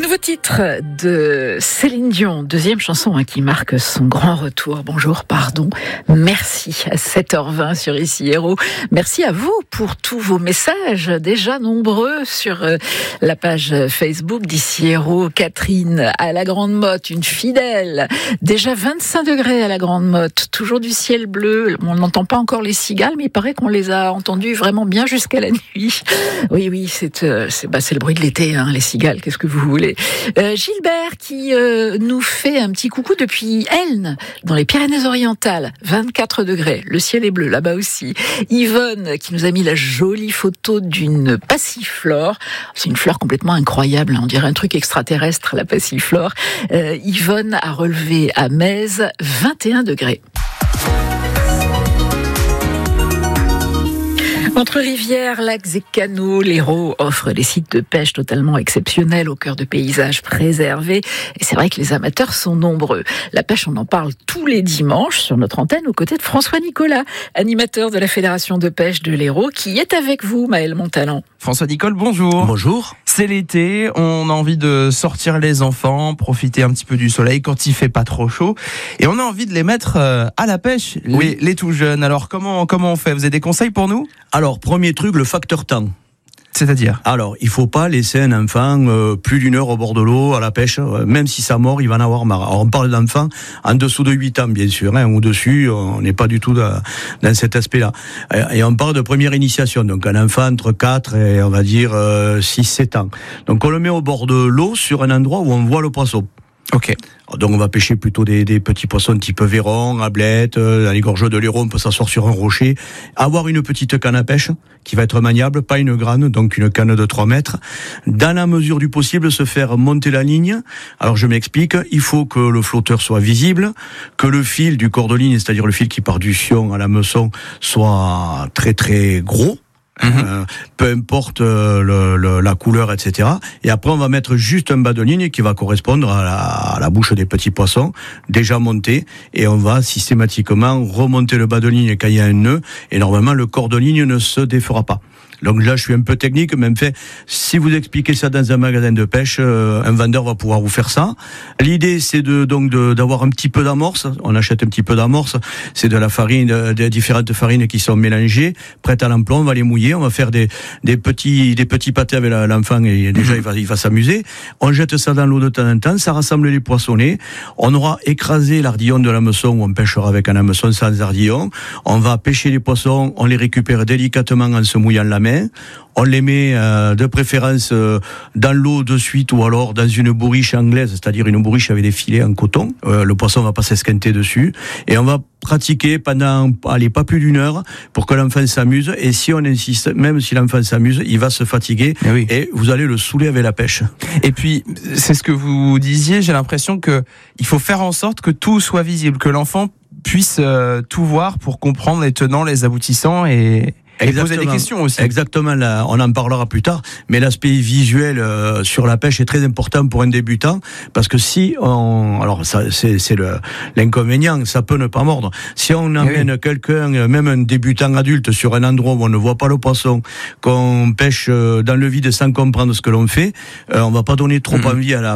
Nouveau titre de Céline Dion, deuxième chanson qui marque son grand retour. Bonjour, pardon, merci à 7h20 sur Ici Héros. Merci à vous pour tous vos messages, déjà nombreux sur la page Facebook d'Ici Héros. Catherine à la Grande Motte, une fidèle. Déjà 25 degrés à la Grande Motte, toujours du ciel bleu. On n'entend pas encore les cigales, mais il paraît qu'on les a entendus vraiment bien jusqu'à la nuit. Oui, c'est le bruit de l'été, hein, les cigales, qu'est-ce que vous voulez. Gilbert qui nous fait un petit coucou depuis Elne, dans les Pyrénées-Orientales, 24 degrés, le ciel est bleu là-bas aussi. Yvonne qui nous a mis la jolie photo d'une passiflore, c'est une fleur complètement incroyable, on dirait un truc extraterrestre, la passiflore. Yvonne a relevé à Metz 21 degrés. Entre rivières, lacs et canaux, l'Hérault offre des sites de pêche totalement exceptionnels au cœur de paysages préservés. Et c'est vrai que les amateurs sont nombreux. La pêche, on en parle tous les dimanches sur notre antenne aux côtés de François Nicolas, animateur de la Fédération de pêche de l'Hérault, qui est avec vous, Maël Montalan. François Nicole, bonjour. Bonjour. C'est l'été, on a envie de sortir les enfants, profiter un petit peu du soleil quand il fait pas trop chaud. Et on a envie de les mettre à la pêche, oui. les tout jeunes. Alors comment on fait ? Vous avez des conseils pour nous ? Alors, premier truc, le facteur temps. C'est-à-dire ? Alors, il faut pas laisser un enfant plus d'une heure au bord de l'eau, à la pêche, même si ça mord, il va en avoir marre. Alors, on parle d'enfants en dessous de 8 ans, bien sûr, hein, au-dessus, on n'est pas du tout dans cet aspect-là. Et on parle de première initiation, donc un enfant entre 4 et, on va dire, 6-7 ans. Donc, on le met au bord de l'eau, sur un endroit où on voit le poisson. Ok. Donc on va pêcher plutôt des petits poissons type verron, ablette, dans les gorges de l'Hérault, on peut s'asseoir sur un rocher, avoir une petite canne à pêche qui va être maniable, pas une grande, donc une canne de 3 mètres. Dans la mesure du possible, se faire monter la ligne. Alors je m'explique, il faut que le flotteur soit visible, que le fil du corps de ligne, c'est-à-dire le fil qui part du sion à l'hameçon, soit très très gros. Peu importe la couleur, etc. Et après, on va mettre juste un bas de ligne qui va correspondre à la bouche des petits poissons, déjà monté, et on va systématiquement remonter le bas de ligne quand il y a un nœud, et normalement, le corps de ligne ne se défera pas. Donc là, je suis un peu technique, même fait. Si vous expliquez ça dans un magasin de pêche, un vendeur va pouvoir vous faire ça. L'idée, c'est d'avoir un petit peu d'amorce. On achète un petit peu d'amorce. C'est de la farine, des différentes farines qui sont mélangées, prêtes à l'emploi. On va les mouiller. On va faire des petits pâtés avec l'enfant et déjà il va s'amuser. On jette ça dans l'eau de temps en temps. Ça rassemble les poissonnets. On aura écrasé l'ardillon de l'hameçon où on pêchera avec un hameçon sans ardillon. On va pêcher les poissons. On les récupère délicatement en se mouillant la main. On les met de préférence dans l'eau de suite ou alors dans une bourriche anglaise, c'est-à-dire une bourriche avec des filets en coton. Le poisson va pas s'esquinter dessus. Et on va pratiquer pendant, pas plus d'une heure pour que l'enfant s'amuse. Et si on insiste, même si l'enfant s'amuse, il va se fatiguer et vous allez le saouler avec la pêche. Et puis, c'est ce que vous disiez, j'ai l'impression que il faut faire en sorte que tout soit visible, que l'enfant puisse tout voir pour comprendre les tenants, les aboutissants et poser des questions aussi. Exactement, là, on en parlera plus tard, mais l'aspect visuel sur la pêche est très important pour un débutant, parce que alors ça c'est l'inconvénient, ça peut ne pas mordre. Si on emmène quelqu'un, même un débutant adulte, sur un endroit où on ne voit pas le poisson, qu'on pêche dans le vide sans comprendre ce que l'on fait, on va pas donner trop envie à la